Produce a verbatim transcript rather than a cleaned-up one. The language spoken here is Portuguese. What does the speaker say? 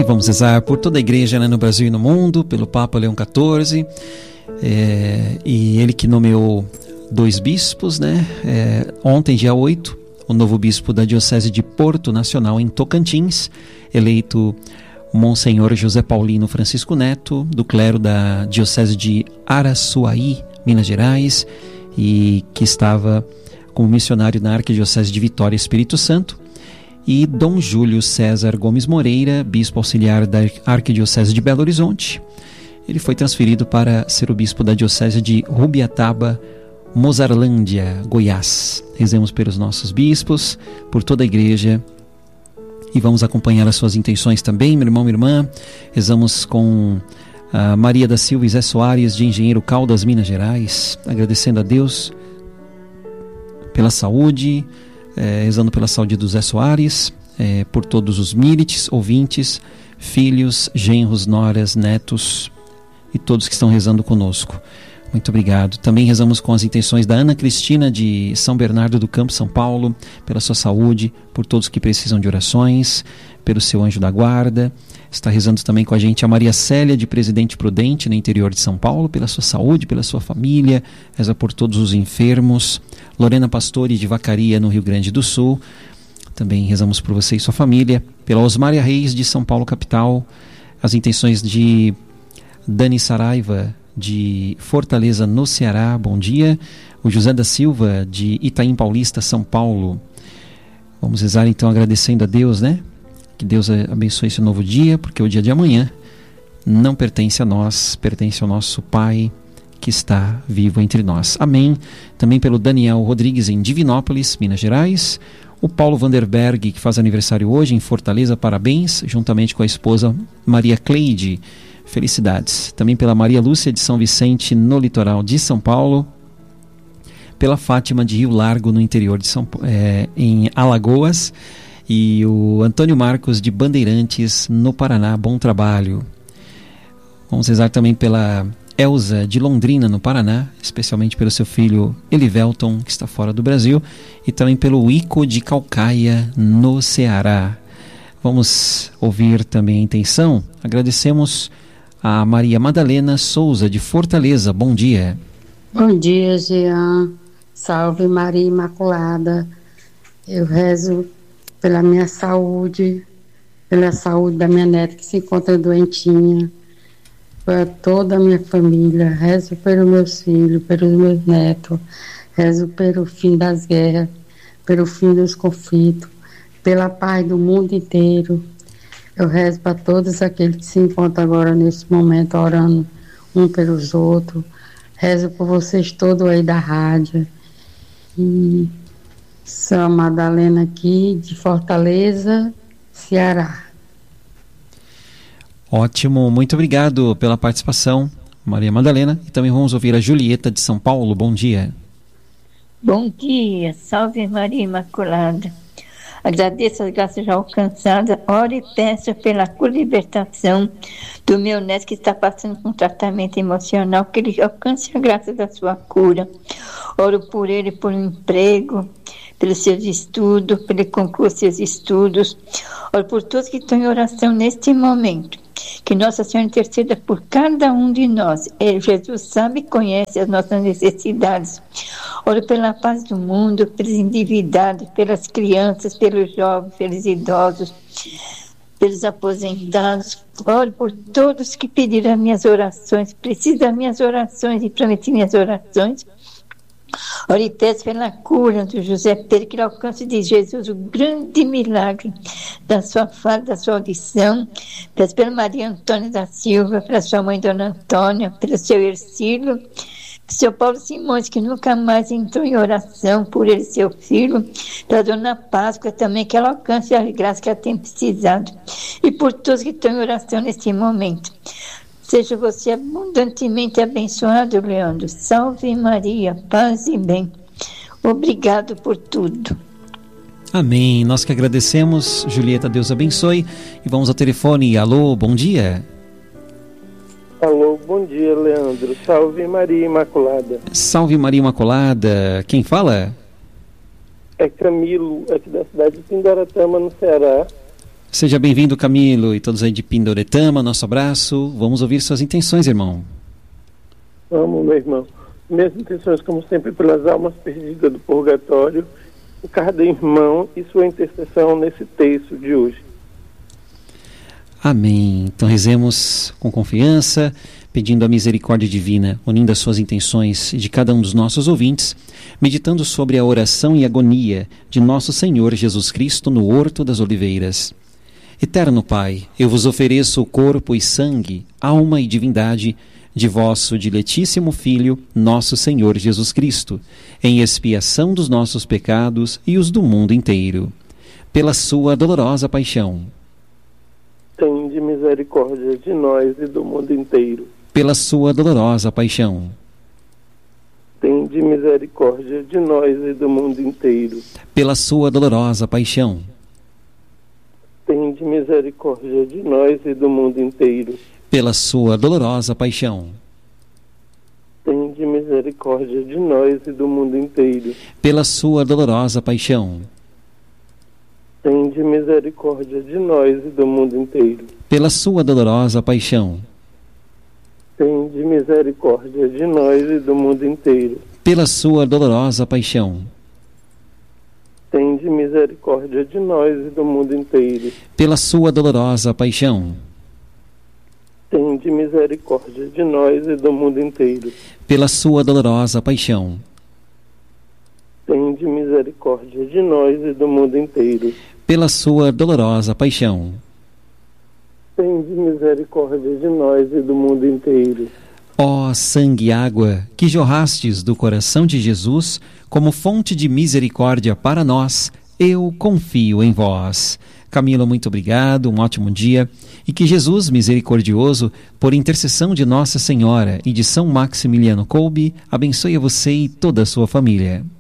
vamos rezar por toda a igreja, né, no Brasil e no mundo, pelo Papa Leão quatorze, é, e ele que nomeou dois bispos, né? É, ontem, dia oito, o novo bispo da Diocese de Porto Nacional, em Tocantins, eleito Monsenhor José Paulino Francisco Neto, do clero da Diocese de Araçuaí, Minas Gerais, e que estava como missionário na Arquidiocese de Vitória, Espírito Santo, e Dom Júlio César Gomes Moreira, bispo auxiliar da Arquidiocese de Belo Horizonte. Ele foi transferido para ser o bispo da Diocese de Rubiataba, Mozarlândia, Goiás. Rezemos pelos nossos bispos, por toda a igreja, e vamos acompanhar as suas intenções também, meu irmão, minha irmã. Rezamos com a Maria da Silva e Zé Soares, de Engenheiro Caldas, Minas Gerais, agradecendo a Deus pela saúde, é, rezando pela saúde do Zé Soares, é, por todos os milites, ouvintes, filhos, genros, noras, netos e todos que estão rezando conosco. Muito obrigado. Também rezamos com as intenções da Ana Cristina, de São Bernardo do Campo, São Paulo, pela sua saúde, por todos que precisam de orações, pelo seu anjo da guarda. Está rezando também com a gente a Maria Célia, de Presidente Prudente, no interior de São Paulo, pela sua saúde, pela sua família. Reza por todos os enfermos. Lorena Pastore, de Vacaria, no Rio Grande do Sul. Também rezamos por você e sua família. Pela Osmária Reis, de São Paulo, capital. As intenções de Dani Saraiva, de Fortaleza, no Ceará, bom dia. O José da Silva, de Itaim Paulista, São Paulo. Vamos rezar então agradecendo a Deus, né? Que Deus abençoe esse novo dia, porque o dia de amanhã não pertence a nós, pertence ao nosso Pai que está vivo entre nós. Amém. Também pelo Daniel Rodrigues, em Divinópolis, Minas Gerais. O Paulo Vanderberg, que faz aniversário hoje, em Fortaleza, parabéns, juntamente com a esposa Maria Cleide. Felicidades. Também pela Maria Lúcia, de São Vicente, no litoral de São Paulo. Pela Fátima, de Rio Largo, no interior de São Paulo, é, em Alagoas. E o Antônio Marcos, de Bandeirantes, no Paraná. Bom trabalho. Vamos rezar também pela Elza, de Londrina, no Paraná, especialmente pelo seu filho Elivelton, que está fora do Brasil, e também pelo Ico, de Calcaia, no Ceará. Vamos ouvir também a intenção. Agradecemos a Maria Madalena Souza, de Fortaleza. Bom dia. Bom dia, Jean. Salve Maria Imaculada. Eu rezo pela minha saúde, pela saúde da minha neta que se encontra doentinha, para toda a minha família. Rezo pelos meus filhos, pelos meus netos. Rezo pelo fim das guerras, pelo fim dos conflitos, pela paz do mundo inteiro. Eu rezo para todos aqueles que se encontram agora nesse momento orando um pelos outros. Rezo por vocês todos aí da rádio. E sou a Madalena aqui de Fortaleza, Ceará. Ótimo, muito obrigado pela participação, Maria Madalena. E também vamos ouvir a Julieta, de São Paulo. Bom dia. Bom dia, salve Maria Imaculada. Agradeço as graças já alcançadas, oro e peço pela cura e libertação do meu neto que está passando por um tratamento emocional, que ele alcance a graça da sua cura. Oro por ele, por um emprego, pelos seus estudos, pelo concurso dos seus estudos. Oro por todos que estão em oração neste momento. Que Nossa Senhora interceda por cada um de nós. Ele, Jesus, sabe e conhece as nossas necessidades. Oro pela paz do mundo, pelos endividados, pelas crianças, pelos jovens, pelos idosos, pelos aposentados. Oro por todos que pediram as minhas orações, precisam das minhas orações e prometi minhas orações. Oro e peço pela cura do José Pedro, que ele alcance de Jesus o grande milagre da sua fala, da sua audição. Peço pela Maria Antônia da Silva, pela sua mãe Dona Antônia, pelo seu Ercílio, pelo seu Paulo Simões, que nunca mais entrou em oração por ele, seu filho, pela Dona Páscoa também, que ela alcance a graça que ela tem precisado, e por todos que estão em oração neste momento. Seja você abundantemente abençoado, Leandro. Salve Maria, paz e bem. Obrigado por tudo. Amém. Nós que agradecemos, Julieta, Deus abençoe. E vamos ao telefone. Alô, bom dia. Alô, bom dia, Leandro. Salve Maria Imaculada. Salve Maria Imaculada. Quem fala? É Camilo, aqui da cidade de Pindaratama, no Ceará. Seja bem-vindo, Camilo, e todos aí de Pindoretama, nosso abraço. Vamos ouvir suas intenções, irmão. Vamos, meu irmão. Minhas intenções, como sempre, pelas almas perdidas do purgatório, o cada irmão e sua intercessão nesse texto de hoje. Amém. Então rezemos com confiança, pedindo a misericórdia divina, unindo as suas intenções de cada um dos nossos ouvintes, meditando sobre a oração e agonia de nosso Senhor Jesus Cristo no Horto das Oliveiras. Eterno Pai, eu vos ofereço o corpo e sangue, alma e divindade de vosso diletíssimo Filho, nosso Senhor Jesus Cristo, em expiação dos nossos pecados e os do mundo inteiro. Pela sua dolorosa paixão, tende misericórdia de nós e do mundo inteiro. Pela sua dolorosa paixão, tende misericórdia de nós e do mundo inteiro. Pela sua dolorosa paixão, tende misericórdia de nós e do mundo inteiro. Pela sua dolorosa paixão, tende misericórdia de nós e do mundo inteiro. Pela sua dolorosa paixão, tende misericórdia de nós e do mundo inteiro. Pela sua dolorosa paixão, tende misericórdia de nós e do mundo inteiro. Pela sua dolorosa paixão, tende misericórdia de nós e do mundo inteiro. Pela sua dolorosa paixão, tende misericórdia de nós e do mundo inteiro. Pela sua dolorosa paixão, tende misericórdia de nós e do mundo inteiro. Pela sua dolorosa paixão, tende misericórdia de nós e do mundo inteiro. Ó sangue e água que jorrastes do coração de Jesus como fonte de misericórdia para nós, eu confio em vós. Camilo, muito obrigado, um ótimo dia, e que Jesus misericordioso, por intercessão de Nossa Senhora e de São Maximiliano Kolbe, abençoe a você e toda a sua família.